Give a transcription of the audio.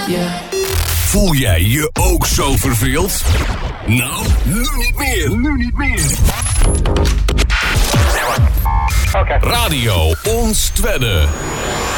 Yeah. Voel jij je ook zo verveeld? Nou, nu niet meer. Okay. Radio Ons Twedde.